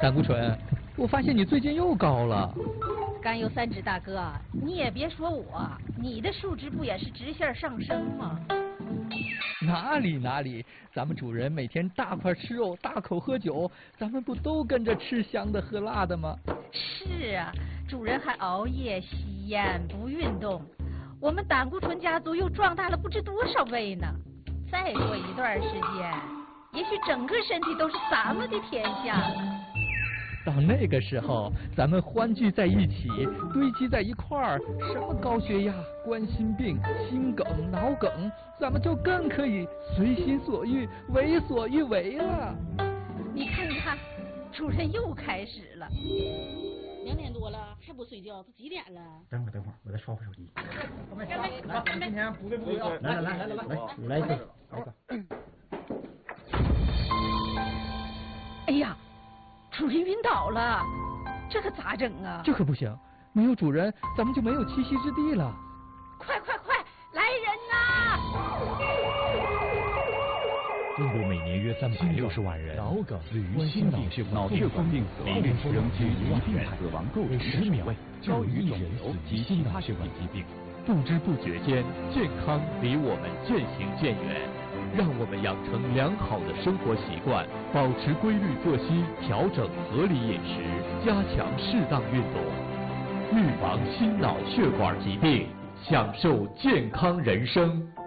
胆固醇，我发现你最近又高了。 甘油三酯大哥，你也别说我，你的数值不也是直线上升吗？ 哪里，咱们主人每天大块吃肉，大口喝酒，咱们不都跟着吃香的喝辣的吗？ 是啊，主人还熬夜吸烟不运动，我们胆固醇家族又壮大了不知多少倍呢。再过一段时间，也许整个身体都是咱们的天下了。 到那个时候，咱们欢聚在一起，堆积在一块儿，什么高血压、冠心病、心梗、脑梗，咱们就更可以随心所欲、为所欲为了。 你看，主人又开始了。 2点多了还不睡觉，都几点了？ 等会儿，我再刷会手机。 来， 今天不对啊！来，你来一个。 哎呀！主人晕倒了，这可咋整啊？ 这可不行，没有主人，咱们就没有栖息之地了。 快，来人呐！ 中国每年约360万人脑梗死于心脑血管病死，每日仍近1万人死亡构成10秒高于肿瘤及其他血管疾病。不知不觉间，健康离我们渐行渐远。让我们养成良好的生活习惯，保持规律作息，调整合理饮食，加强适当运动，预防心脑血管疾病，享受健康人生。